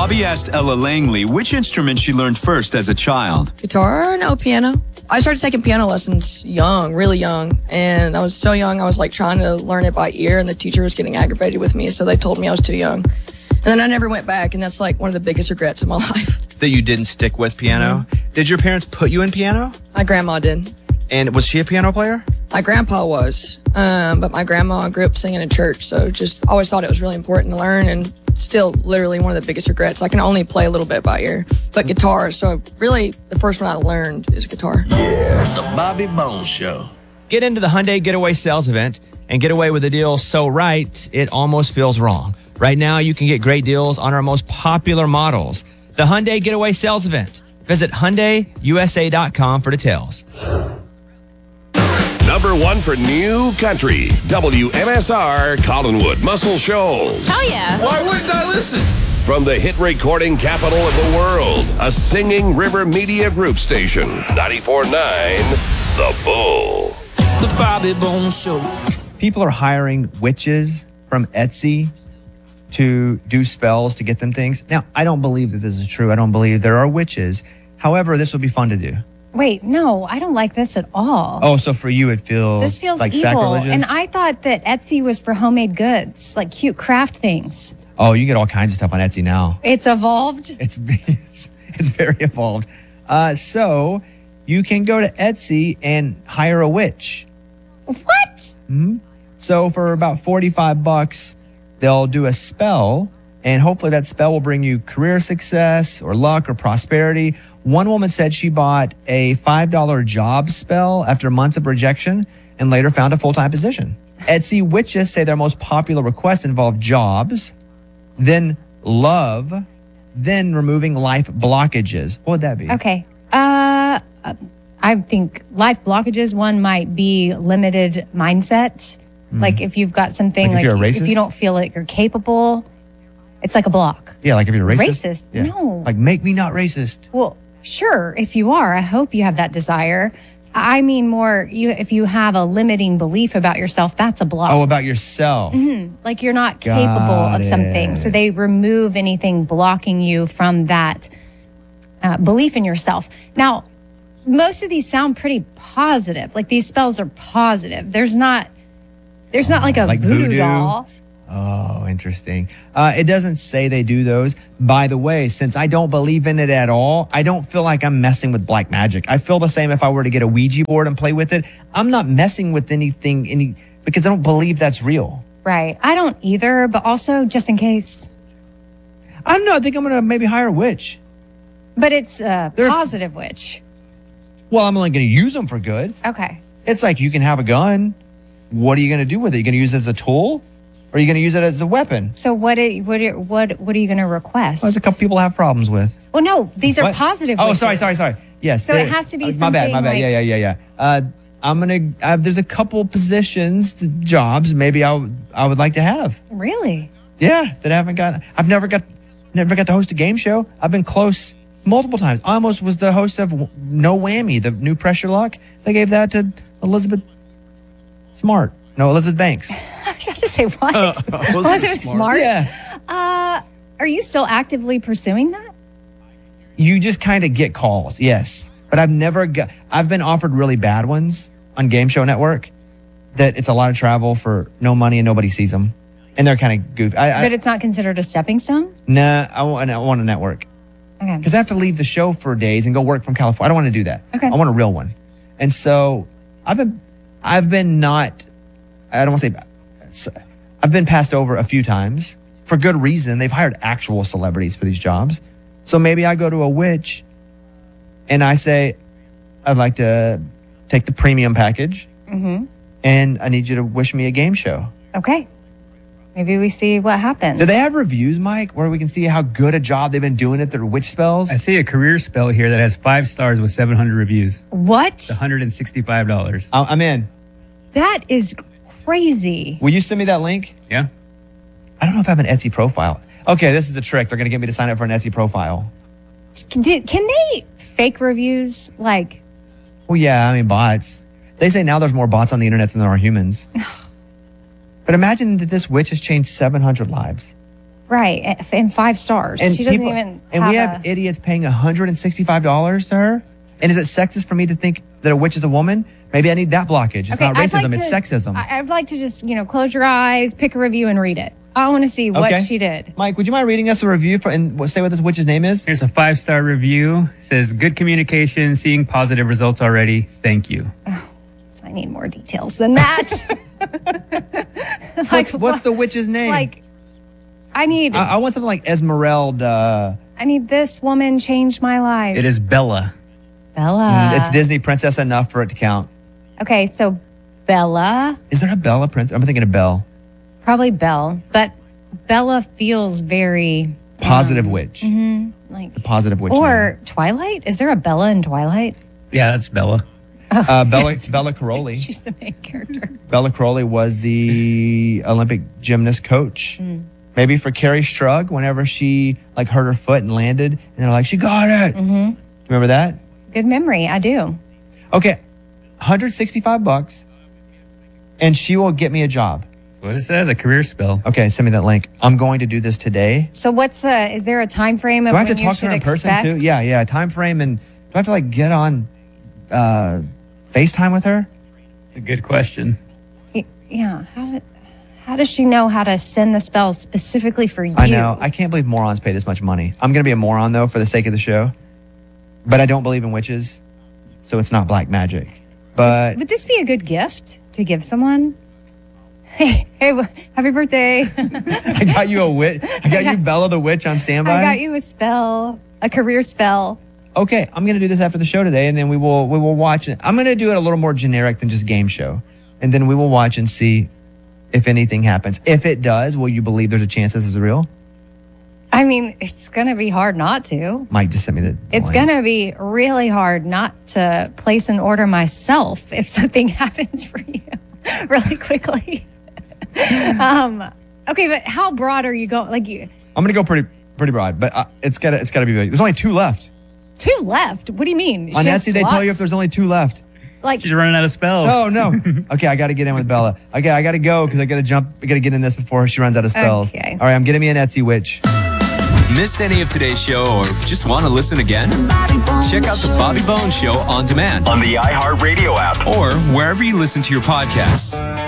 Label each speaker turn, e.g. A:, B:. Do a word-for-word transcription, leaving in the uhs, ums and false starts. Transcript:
A: Bobby asked Ella Langley which instrument she learned first as a child.
B: Guitar, no, piano. I started taking piano lessons young, really young. And I was so young, I was like trying to learn it by ear, and the teacher was getting aggravated with me, so they told me I was too young. And then I never went back, and that's like one of the biggest regrets of my life.
C: That you didn't stick with piano? Mm-hmm. Did your parents put you in piano?
B: My grandma did.
C: And was she a piano player?
B: My grandpa was, um, but my grandma grew up singing in church, so just always thought it was really important to learn, and still literally one of the biggest regrets. I can only play a little bit by ear, but guitar, so really the first one I learned is guitar.
D: Yeah, the Bobby Bones Show.
E: Get into the Hyundai Getaway Sales Event and get away with a deal so right, it almost feels wrong. Right now, you can get great deals on our most popular models. The Hyundai Getaway Sales Event. Visit Hyundai U S A dot com for details.
F: Number one for New Country, W M S R, Collinwood, Muscle Shoals.
G: Hell yeah.
D: Why wouldn't I listen?
F: From the hit recording capital of the world, a Singing River Media Group station, ninety-four point nine, The Bull.
D: The Bobby Bones Show.
E: People are hiring witches from Etsy to do spells to get them things. Now, I don't believe that this is true. I don't believe there are witches. However, this will be fun to do.
G: Wait, no, I don't like this at all.
E: Oh, so for you it feels,
G: this feels
E: like
G: evil.
E: sacrilegious?
G: And I thought that Etsy was for homemade goods, like cute craft things.
E: Oh, you get all kinds of stuff on Etsy now.
G: It's evolved.
E: It's it's very evolved. Uh, so you can go to Etsy and hire a witch.
G: What?
E: Mm-hmm. So for about forty-five bucks, they'll do a spell, and hopefully that spell will bring you career success or luck or prosperity. One woman said she bought a five dollar job spell after months of rejection and later found a full-time position. Etsy witches say their most popular requests involve jobs, then love, then removing life blockages. What would that be?
G: Okay. Uh, I think life blockages, one might be limited mindset. Mm. Like if you've got something,
E: like, if,
G: like
E: you're a
G: you,
E: racist?
G: if you don't feel like you're capable, it's like a block.
E: Yeah, like if you're racist.
G: Racist?
E: Yeah.
G: No.
E: Like, make me not racist.
G: Well, sure, if you are, I hope you have that desire. I mean more, you if you have a limiting belief about yourself, that's a block.
E: Oh, about yourself.
G: Mm-hmm. Like you're not
E: Got
G: capable of
E: it.
G: something. So they remove anything blocking you from that uh, belief in yourself. Now, most of these sound pretty positive. Like these spells are positive. There's not, there's not like a
E: like
G: voodoo,
E: voodoo?
G: doll.
E: Oh, interesting. Uh, it doesn't say they do those. By the way, since I don't believe in it at all, I don't feel like I'm messing with black magic. I feel the same if I were to get a Ouija board and play with it. I'm not messing with anything any because I don't believe that's real.
G: Right. I don't either, but also just in case.
E: I don't know. I think I'm going to maybe hire a witch.
G: But it's a
E: They're-
G: positive witch.
E: Well, I'm only going to use them for good.
G: Okay.
E: It's like you can have a gun. What are you going to do with it? Are you going to use it as a tool? Or are you going to use it as a weapon?
G: So what? Are, what? Are, what? What are you going to request?
E: Well, there's a couple people I have problems with.
G: Well, no, these are
E: What?
G: positive.
E: Oh,
G: wishes.
E: sorry, sorry, sorry. Yes.
G: So it has to be
E: uh, My bad, my
G: something
E: bad.
G: like-
E: yeah, yeah, yeah, yeah. Uh, I'm gonna. Uh, there's a couple positions, jobs. Maybe I would. I would like to have.
G: Really?
E: Yeah, that I haven't got. I've never got. Never got to host a game show. I've been close multiple times. I almost was the host of No Whammy, the new Pressure Luck. They gave that to Elizabeth Smart. No, Elizabeth Banks.
G: I was about to say what?
A: Uh,
G: Was it smart?
E: Yeah.
G: Uh, are you still actively pursuing that?
E: You just kind of get calls, yes. But I've never got, I've been offered really bad ones on Game Show Network that it's a lot of travel for no money and nobody sees them. And they're kind of goofy. I,
G: But
E: I,
G: it's not considered a stepping stone?
E: nah, I want, I want a network.
G: Okay.
E: Because I have to leave the show for days and go work from California. I don't want to do that.
G: Okay.
E: I want a real one. And so I've been, I've been not, I don't want to say, I've been passed over a few times for good reason. They've hired actual celebrities for these jobs. So maybe I go to a witch and I say, I'd like to take the premium package
G: Mm-hmm.
E: and I need you to wish me a game show.
G: Okay. Maybe we see what happens.
E: Do they have reviews, Mike, where we can see how good a job they've been doing at their witch spells?
H: I see a career spell here that has five stars with seven hundred reviews.
G: What?
H: It's one hundred sixty-five dollars.
E: I- I'm in.
G: That is crazy.
E: Will you send me that link?
H: Yeah.
E: I don't know if I have an Etsy profile. Okay, this is the trick. They're going to get me to sign up for an Etsy profile.
G: Can, did- can they fake reviews? Like,
E: Well, yeah, I mean, bots. They say now there's more bots on the internet than there are humans. But imagine that this witch has changed seven hundred lives.
G: Right. And five stars.
E: And
G: she doesn't
E: people-
G: even
E: And
G: have
E: we have
G: a,
E: idiots paying one hundred sixty-five dollars to her. And is it sexist for me to think that a witch is a woman? Maybe I need that blockage. It's not
G: I'd
E: racism,
G: like
E: it's
G: to-
E: sexism.
G: I, I'd like to just, you know, close your eyes, pick a review and read it. I want to see what
E: Okay.
G: she did.
E: Mike, would you mind reading us a review for, and say what this witch's name is?
H: Here's a five star review. It says good communication, seeing positive results already. Thank you.
G: I need more details than that. Like,
E: What's, what's the witch's name?
G: Like, I need,
E: I, I want something like Esmeralda.
G: I need this woman changed my life.
H: It is Bella.
G: Bella.
E: it's Disney princess enough for it to count.
G: Okay, so Bella,
E: Is there a Bella prince? I'm thinking of Belle.
G: probably Belle, but Bella feels very
E: Positive witch.
G: like,
E: Positive witch.
G: or Twilight. Is there a Bella in Twilight?
H: Yeah, that's Bella.
E: name. Uh, Bella, Bella Caroli.
G: She's the main character.
E: Bella Caroli was the Olympic gymnast coach. Maybe for Carrie Strug, whenever she like hurt her foot and landed, and they're like, she got it. Mm-hmm. Remember that?
G: Good memory. I do.
E: Okay, one hundred sixty-five bucks, and she will get me a job.
H: That's what it says, a career spell.
E: Okay, send me that link. I'm going to do this today.
G: So what's uh is there a time frame of
E: Do I have
G: when
E: to
G: you
E: talk to
G: should
E: her in person
G: expect?
E: too? Yeah, yeah. Time frame, and do I have to like get on uh, FaceTime with her?
H: It's a good question.
G: Y- Yeah. How did, how does she know how to send the spells specifically for you?
E: I know. I can't believe morons pay this much money. I'm going to be a moron though for the sake of the show, but I don't believe in witches, so it's not black magic. But
G: Would this be a good gift to give someone? Hey, hey, w- happy birthday.
E: I got you a witch. I got you Bella the witch on standby.
G: I got you a spell, a career spell.
E: Okay, I'm gonna do this after the show today, and then we will we will watch it. I'm gonna do it a little more generic than just game show, and then we will watch and see if anything happens. If it does, will you believe there's a chance this is real?
G: I mean, it's going to be hard not to.
E: Mike just sent me the. the
G: It's
E: link.
G: going to be really hard not to place an order myself if something happens for you really quickly. um, okay, but how broad are you going? Like, you,
E: I'm gonna go pretty pretty broad, but uh, it's gotta it's gotta be big. There's only two left
G: two left. What do you mean?
E: on
G: She has
E: Etsy. They tell you if
G: slots?
E: there's only two left.
G: like
H: She's running out of spells.
E: Oh no. Okay, I got to get in with Bella. Okay, I got to go because I got to jump. I got to get in this before she runs out of spells.
G: Okay.
E: All right, I'm getting me an Etsy witch.
A: Missed any of today's show or just want to listen again? Check out the Bobby Bones Show on demand
F: On the iHeartRadio app.
A: or wherever you listen to your podcasts.